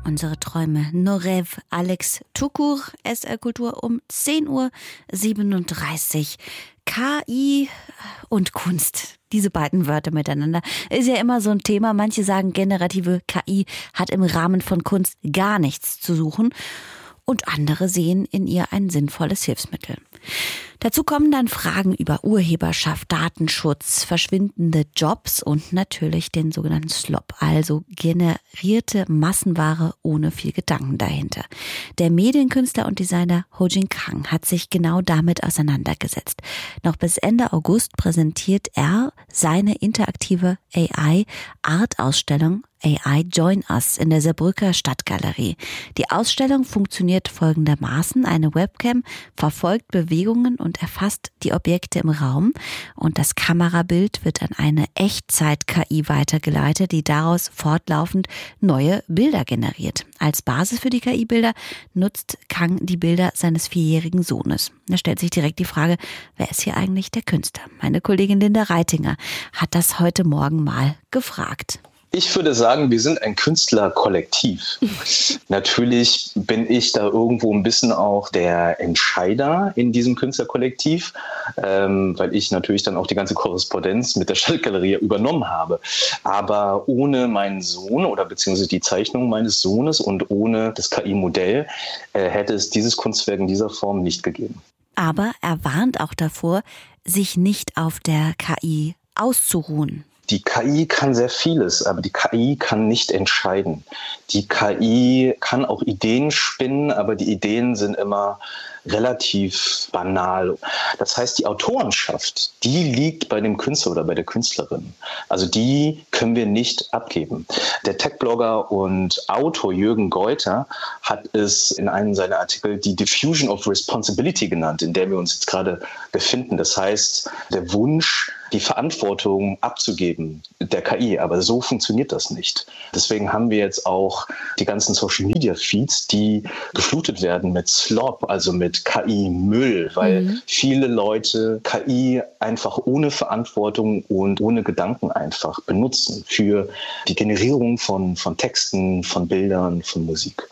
Unsere Träume. Norev, Alex Tukur, SR Kultur um 10:37 Uhr. KI und Kunst. Diese beiden Wörter miteinander ist ja immer so ein Thema. Manche sagen, generative KI hat im Rahmen von Kunst gar nichts zu suchen. Und andere sehen in ihr ein sinnvolles Hilfsmittel. Dazu kommen dann Fragen über Urheberschaft, Datenschutz, verschwindende Jobs und natürlich den sogenannten Slop, also generierte Massenware ohne viel Gedanken dahinter. Der Medienkünstler und Designer Ho-Jin Kang hat sich genau damit auseinandergesetzt. Noch bis Ende August präsentiert er seine interaktive AI-Art-Ausstellung AI Join Us in der Saarbrücker Stadtgalerie. Die Ausstellung funktioniert folgendermaßen. Eine Webcam verfolgt Bewegungen und erfasst die Objekte im Raum und das Kamerabild wird an eine Echtzeit-KI weitergeleitet, die daraus fortlaufend neue Bilder generiert. Als Basis für die KI-Bilder nutzt Kang die Bilder seines 4-jährigen Sohnes. Da stellt sich direkt die Frage, wer ist hier eigentlich der Künstler? Meine Kollegin Linda Reitinger hat das heute Morgen mal gefragt. Ich würde sagen, wir sind ein Künstlerkollektiv. Natürlich bin ich da irgendwo ein bisschen auch der Entscheider in diesem Künstlerkollektiv, weil ich natürlich dann auch die ganze Korrespondenz mit der Stadtgalerie übernommen habe. Aber ohne meinen Sohn oder beziehungsweise die Zeichnung meines Sohnes und ohne das KI-Modell hätte es dieses Kunstwerk in dieser Form nicht gegeben. Aber er warnt auch davor, sich nicht auf der KI auszuruhen. Die KI kann sehr vieles, aber die KI kann nicht entscheiden. Die KI kann auch Ideen spinnen, aber die Ideen sind immer relativ banal. Das heißt, die Autorenschaft, die liegt bei dem Künstler oder bei der Künstlerin. Also die können wir nicht abgeben. Der Tech-Blogger und Autor Jürgen Geuter hat es in einem seiner Artikel die Diffusion of Responsibility genannt, in der wir uns jetzt gerade befinden. Das heißt, der Wunsch, die Verantwortung abzugeben der KI. Aber so funktioniert das nicht. Deswegen haben wir jetzt auch die ganzen Social-Media-Feeds, die geflutet werden mit Slop, also mit KI-Müll, weil viele Leute KI einfach ohne Verantwortung und ohne Gedanken einfach benutzen für die Generierung von Texten, von Bildern, von Musik.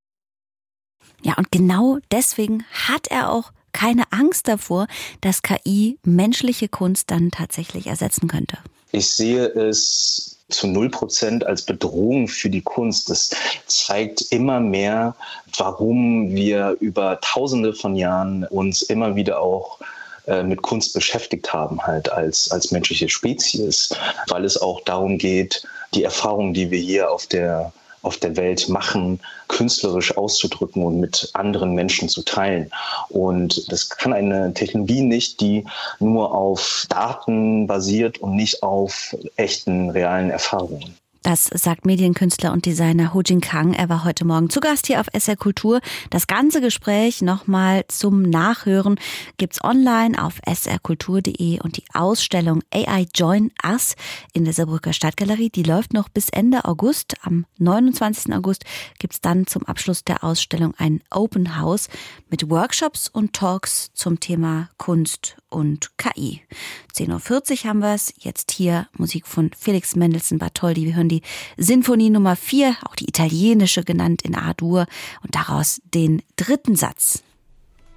Ja, und genau deswegen hat er auch keine Angst davor, dass KI menschliche Kunst dann tatsächlich ersetzen könnte. Ich sehe es zu 0% als Bedrohung für die Kunst. Das zeigt immer mehr, warum wir über Tausende von Jahren uns immer wieder auch mit Kunst beschäftigt haben, halt als menschliche Spezies, weil es auch darum geht, die Erfahrungen, die wir hier auf der Welt machen, künstlerisch auszudrücken und mit anderen Menschen zu teilen. Und das kann eine Technologie nicht, die nur auf Daten basiert und nicht auf echten, realen Erfahrungen. Das sagt Medienkünstler und Designer Ho-Jin Kang. Er war heute Morgen zu Gast hier auf SR Kultur. Das ganze Gespräch nochmal zum Nachhören gibt's online auf srkultur.de und die Ausstellung AI Join Us in der Saarbrücker Stadtgalerie, die läuft noch bis Ende August. Am 29. August gibt's dann zum Abschluss der Ausstellung ein Open House mit Workshops und Talks zum Thema Kunst und KI. 10:40 Uhr haben wir es. Jetzt hier Musik von Felix Mendelssohn Bartholdy. Wir hören die Sinfonie Nummer 4, auch die italienische genannt in A-Dur und daraus den 3. Satz.